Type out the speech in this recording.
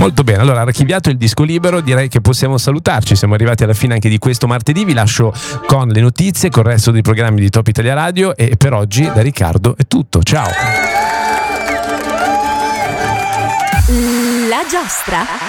Molto bene, allora archiviato il disco libero, direi che possiamo salutarci, siamo arrivati alla fine anche di questo martedì, vi lascio con le notizie, con il resto dei programmi di Top Italia Radio e per oggi da Riccardo è tutto, ciao! La giostra